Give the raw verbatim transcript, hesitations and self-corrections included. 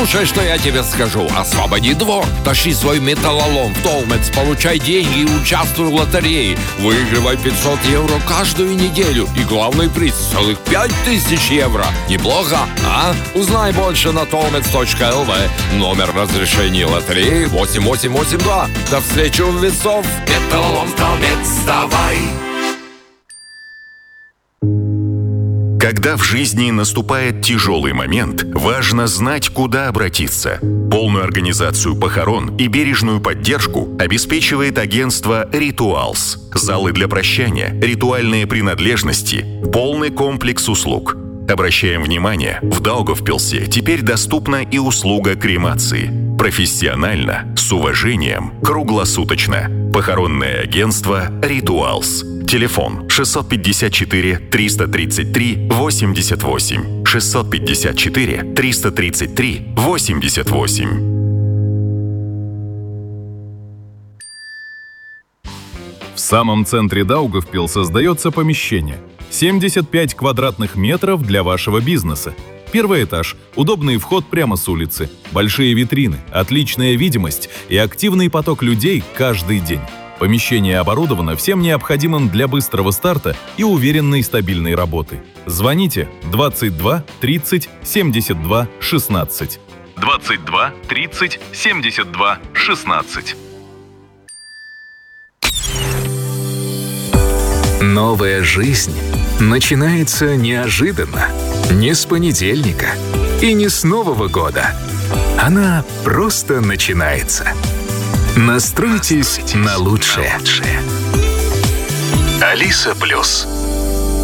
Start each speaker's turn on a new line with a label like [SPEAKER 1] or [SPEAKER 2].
[SPEAKER 1] Слушай, что я тебе скажу. Освободи двор. Тащи свой металлолом в Толмец, получай деньги и участвуй в лотерее. Выигрывай пятьсот евро каждую неделю. И главный приз — целых пять тысяч евро. Неплохо, а? Узнай больше на толмец точка эл ви. Номер разрешения лотереи восемь восемь восемь два. До встречи у весов. Металлолом в Толмец, давай.
[SPEAKER 2] Когда в жизни наступает тяжелый момент, важно знать, куда обратиться. Полную организацию похорон и бережную поддержку обеспечивает агентство «Ритуалс». Залы для прощания, ритуальные принадлежности, полный комплекс услуг. Обращаем внимание, в Даугавпилсе теперь доступна и услуга кремации. Профессионально, с уважением, круглосуточно. Похоронное агентство «Ритуалс». Телефон шестьсот пятьдесят четыре триста тридцать три восемьдесят восемь. шестьсот пятьдесят четыре триста тридцать три восемьдесят восемь.
[SPEAKER 3] В самом центре Даугавпилса сдается помещение. семьдесят пять квадратных метров для вашего бизнеса. Первый этаж, удобный вход прямо с улицы, большие витрины, отличная видимость и активный поток людей каждый день. Помещение оборудовано всем необходимым для быстрого старта и уверенной стабильной работы. Звоните двадцать два тридцать семьдесят два шестнадцать. двадцать два тридцать семьдесят два шестнадцать.
[SPEAKER 4] Новая жизнь начинается неожиданно. Не с понедельника и не с Нового года. Она просто начинается. Настройтесь на лучшее. Алиса Плюс.